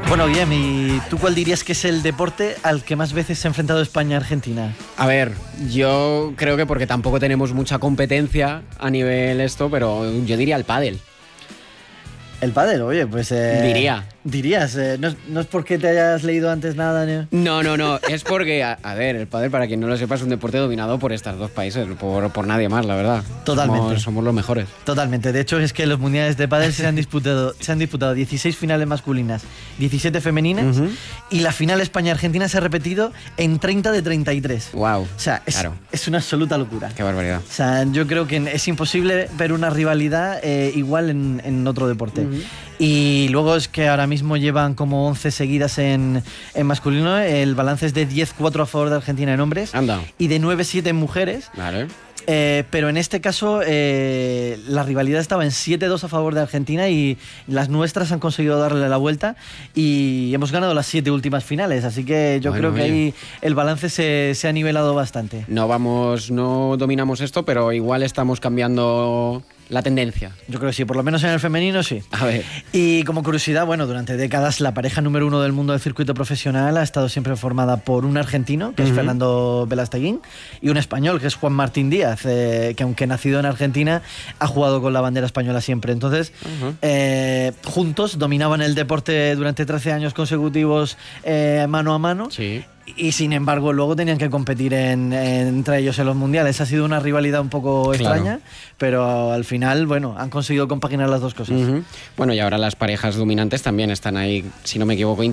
Bueno, Guillem, ¿y tú cuál dirías que es el deporte al que más veces se ha enfrentado España-Argentina? A ver, yo creo que porque tampoco tenemos mucha competencia a nivel esto, pero yo diría el pádel. El pádel, oye, pues... Dirías, no es porque te hayas leído antes nada, ¿no? No, es porque, a ver, el pádel, para quien no lo sepa, es un deporte dominado por estos dos países, por nadie más, la verdad. Totalmente. Somos los mejores. Totalmente, de hecho es que los mundiales de pádel se han disputado 16 finales masculinas, 17 femeninas, y la final España-Argentina se ha repetido en 30 de 33. Wow. O sea, es una absoluta locura. Qué barbaridad. O sea, yo creo que es imposible ver una rivalidad igual en otro deporte. Y luego es que ahora mismo llevan como 11 seguidas en masculino. El balance es de 10-4 a favor de Argentina en hombres. Anda. Y de 9-7 en mujeres. Vale. Pero en este caso la rivalidad estaba en 7-2 a favor de Argentina y las nuestras han conseguido darle la vuelta y hemos ganado las 7 últimas finales, así que yo creo que ahí el balance se ha nivelado bastante. No dominamos esto, pero igual estamos cambiando la tendencia. Yo creo que sí, por lo menos en el femenino sí. A ver. Y como curiosidad, bueno, durante décadas la pareja número 1 del mundo del circuito profesional ha estado siempre formada por un argentino, que es Fernando Velasteguín, y un español, que es Juan Martín Díaz, que aunque nacido en Argentina, ha jugado con la bandera española siempre. Entonces, juntos dominaban el deporte durante 13 años consecutivos mano a mano. Sí. Y sin embargo luego tenían que competir entre ellos en los mundiales. Ha sido una rivalidad un poco extraña, pero al final, bueno, han conseguido compaginar las dos cosas. Bueno, y ahora las parejas dominantes también están ahí, si no me equivoco,